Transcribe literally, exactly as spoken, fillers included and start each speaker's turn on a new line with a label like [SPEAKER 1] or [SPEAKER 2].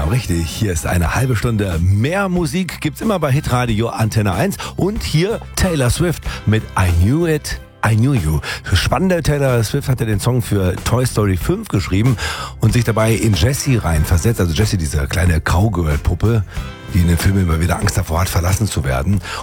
[SPEAKER 1] Genau, richtig. Hier ist eine halbe Stunde mehr Musik. Gibt's immer bei Hitradio Antenne eins. Und hier Taylor Swift mit I Knew It, I Knew You. Spannende, Taylor Swift hatte den Song für Toy Story fünf geschrieben und sich dabei in Jessie reinversetzt. Also Jessie, diese kleine Cowgirl-Puppe, die in den Filmen immer wieder Angst davor hat, verlassen zu werden.